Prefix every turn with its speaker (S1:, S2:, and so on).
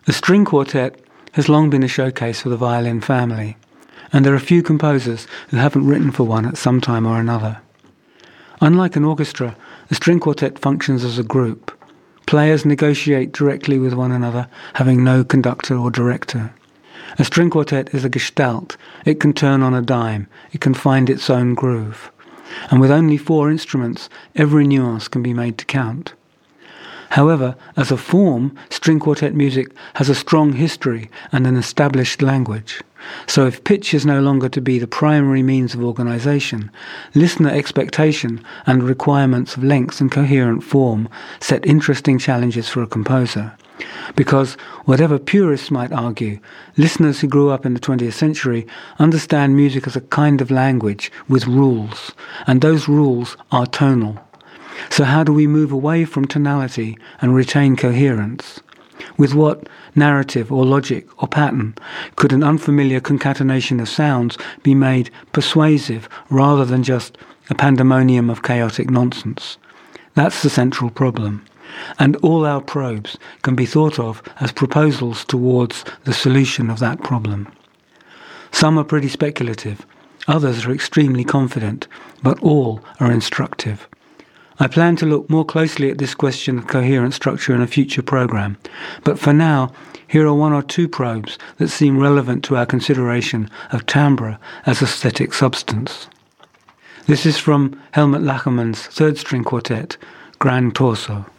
S1: The string quartet has long been a showcase for the violin family, and there are few composers who haven't written for one at some time or another. Unlike an orchestra, a string quartet functions as a group. Players negotiate directly with one another, having no conductor or director. A string quartet is a gestalt. It can turn on a dime. It can find its own groove. And with only 4 instruments, every nuance can be made to count. However, as a form, string quartet music has a strong history and an established language. So if pitch is no longer to be the primary means of organisation, listener expectation and requirements of length and coherent form set interesting challenges for a composer. Because, whatever purists might argue, listeners who grew up in the 20th century understand music as a kind of language with rules, and those rules are tonal. So how do we move away from tonality and retain coherence? With what narrative or logic or pattern could an unfamiliar concatenation of sounds be made persuasive rather than just a pandemonium of chaotic nonsense? That's the central problem. And all our probes can be thought of as proposals towards the solution of that problem. Some are pretty speculative, others are extremely confident, but all are instructive. I plan to look more closely at this question of coherent structure in a future program, but for now, here are 1 or 2 probes that seem relevant to our consideration of timbre as aesthetic substance. This is from Helmut Lachenmann's 3rd string quartet, Gran Torso.